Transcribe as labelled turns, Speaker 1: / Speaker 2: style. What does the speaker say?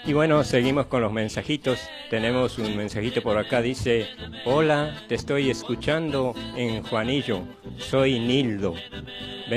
Speaker 1: Y bueno, seguimos con los mensajitos. Tenemos un mensajito por acá, dice: hola, te estoy escuchando en Juanillo, soy Nildo.